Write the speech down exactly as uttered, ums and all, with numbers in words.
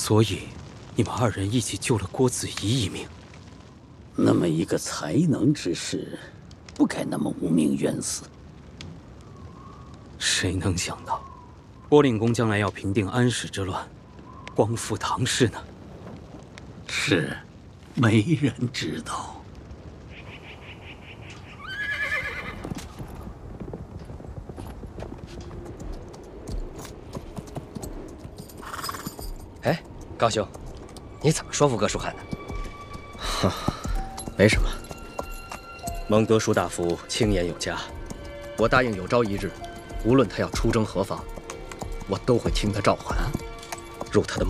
所以，你们二人一起救了郭子仪一命。 那么一个才能之士，不该那么无名冤死。 谁能想到，郭令公将来要平定安史之乱，光复唐氏呢？ 是，没人知道。 哎，高兄，你怎么说服哥舒翰的？ 哈，没什么。蒙德舒大夫清言有加，我答应有朝一日，无论他要出征何方，我都会听他召唤，入他的